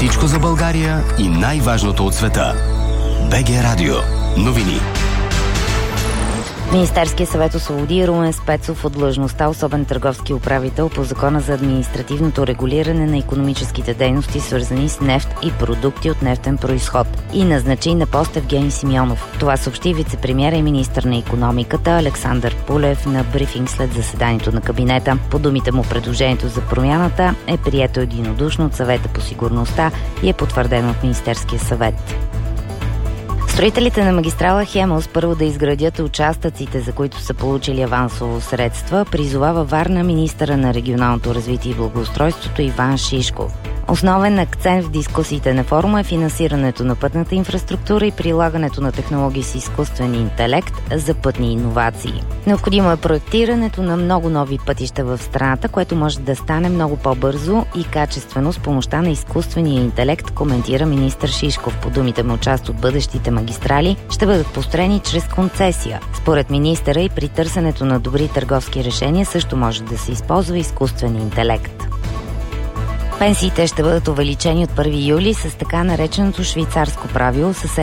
Всичко за България и най-важното от света. БГ Радио. Новини. Министерският съвет освободи Румен Спецов от длъжността особен търговски управител по Закона за административното регулиране на икономическите дейности, свързани с нефт и продукти от нефтен произход, и назначи на пост Евгений Симеонов. Това съобщи вицепремиера и министър на икономиката Александър Пулев на брифинг след заседанието на кабинета. По думите му, предложението за промяната е прието единодушно от Съвета по сигурността и е потвърдено от Министерския съвет. Строителите на магистрала Хемус първо да изградят участъците, за които са получили авансово средства, призовава Варна министъра на регионалното развитие и благоустройството Иван Шишков. Основен акцент в дискусиите на форума е финансирането на пътната инфраструктура и прилагането на технологии с изкуствен интелект за пътни иновации. Необходимо е проектирането на много нови пътища в страната, което може да стане много по-бързо и качествено с помощта на изкуствения интелект, коментира министър Шишков. По думите му, част от бъдещите магистрали ще бъдат построени чрез концесия. Според министъра и при търсенето на добри търговски решения също може да се използва изкуствен интелект. Пенсиите ще бъдат увеличени от 1 юли с така нареченото швейцарско правило с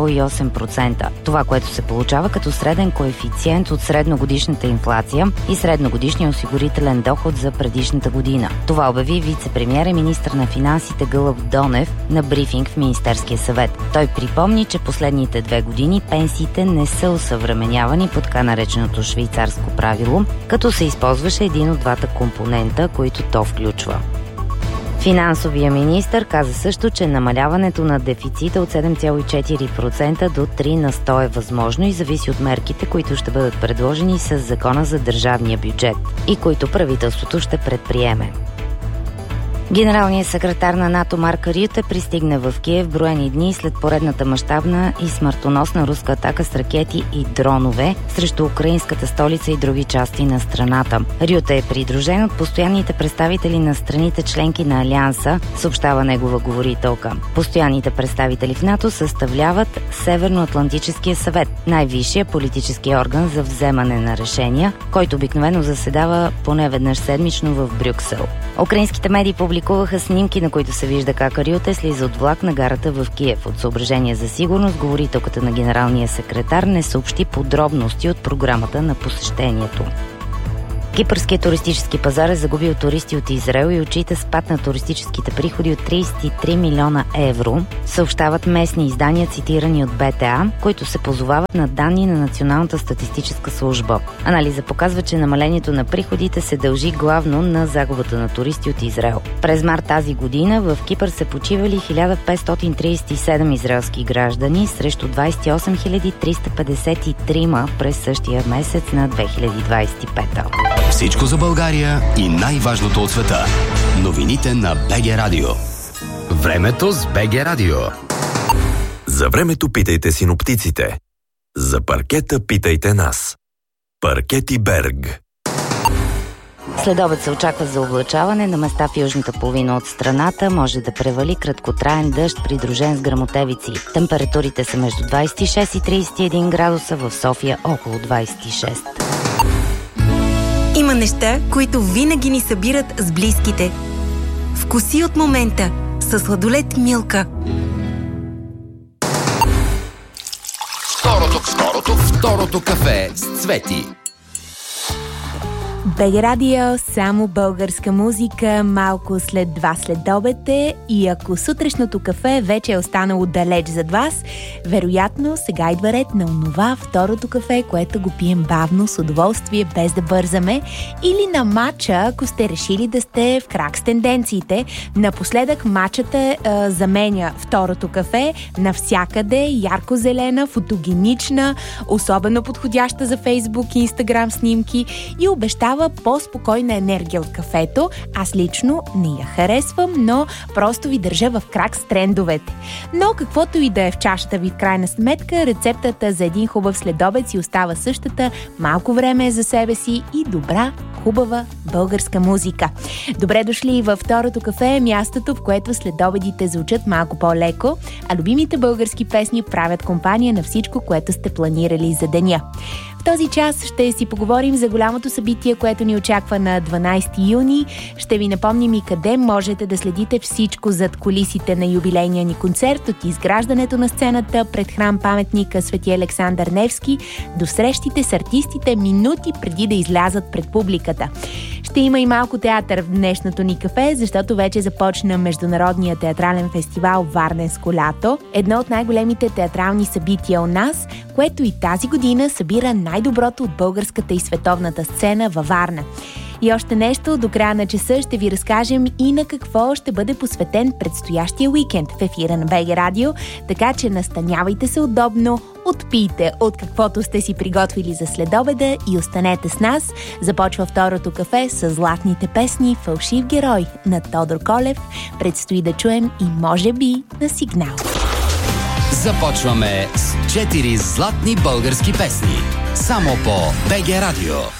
7,8%. Това, което се получава като среден коефициент от средногодишната инфлация и средногодишния осигурителен доход за предишната година. Това обяви вицепремиер и министър на финансите Гълъб Донев на брифинг в Министерския съвет. Той припомни, че последните 2 години пенсиите не са осъвременявани по така нареченото швейцарско правило, като се използваше един от двата компонента, които то включва. Финансовия министър каза също, че намаляването на дефицита от 7,4% до 3% е възможно и зависи от мерките, които ще бъдат предложени с Закона за държавния бюджет и които правителството ще предприеме. Генералният секретар на НАТО Марк Рюте пристигна в Киев броени дни след поредната мащабна и смъртоносна руска атака с ракети и дронове срещу украинската столица и други части на страната. Рюте е придружен от постоянните представители на страните членки на Алианса, съобщава негова говорителка. Постоянните представители в НАТО съставляват Северноатлантическия съвет, най-висшия политически орган за вземане на решения, който обикновено заседава поне веднъж седмично в Брюксел. Украинските медии публикуваха снимки, на които се вижда как Рюте слиза от влак на гарата в Киев. От съображение за сигурност, говорителката на генералния секретар не съобщи подробности от програмата на посещението. Кипърският туристически пазар е загубил туристи от Израел и отчита спад на туристическите приходи от 33 милиона евро, съобщават местни издания, цитирани от БТА, които се позовават на данни на Националната статистическа служба. Анализа показва, че намалението на приходите се дължи главно на загубата на туристи от Израел. През март тази година в Кипър са почивали 1537 израелски граждани срещу 28 353 през същия месец на 2025. Всичко за България и най-важното от света. Новините на БГ Радио. Времето с БГ Радио. За времето питайте синоптиците. За паркета питайте нас. Паркети Берг. Следобед се очаква заоблачаване, на места в южната половина от страната може да превали краткотраен дъжд, придружен с гръмотевици. Температурите са между 26 и 31 градуса, в София около 26. Има неща, които винаги ни събират с близките. Вкуси от момента със сладолед Милка. Второто кафе с Цвети. БГ Радио, само българска музика, малко след 2 следобед е, и ако сутрешното кафе вече е останало далеч зад вас, вероятно сега идва ред на онова второто кафе, което го пием бавно, с удоволствие, без да бързаме, или на матча, ако сте решили да сте в крак с тенденциите. Напоследък матчата заменя второто кафе навсякъде, ярко-зелена, фотогенична, особено подходяща за Фейсбук и Инстаграм снимки и обещава по-спокойна енергия от кафето. Аз лично не я харесвам, но просто ви държа в крак с трендовете. Но каквото и да е в чашата ви в крайна сметка, рецептата за един хубав следобед си остава същата. Малко време е за себе си и добра, хубава българска музика. Добре дошли във второто кафе, мястото, в което следобедите звучат малко по-леко, а любимите български песни правят компания на всичко, което сте планирали за деня. този час ще си поговорим за голямото събитие, което ни очаква на 12 юни. Ще ви напомним и къде можете да следите всичко зад кулисите на юбилейния ни концерт, от изграждането на сцената пред храм-паметника Свети Александър Невски до срещите с артистите минути преди да излязат пред публиката. Ще има и малко театър в днешното ни кафе, защото вече започна Международния театрален фестивал Варненско лято, едно от най-големите театрални събития у нас, което и тази година събира най-доброто от българската и световната сцена във Варна. И още нещо, до края на часа ще ви разкажем и на какво ще бъде посветен предстоящия уикенд в ефира на БГ Радио, така че настанявайте се удобно, отпийте от каквото сте си приготвили за следобеда и останете с нас. Започва второто кафе с златните песни "Фалшив герой" на Тодор Колев. Предстои да чуем и може би на Сигнал. Започваме с 4 златни български песни. Само по БГ Радио.